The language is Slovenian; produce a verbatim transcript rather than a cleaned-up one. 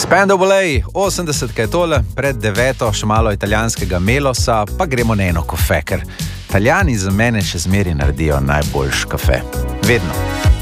Spandau Ballet, osemdesetke je tole, pred deveto še malo italijanskega melosa, pa gremo na eno kafe, ker Italijani za mene še zmeri naredijo najboljši kafe. Vedno.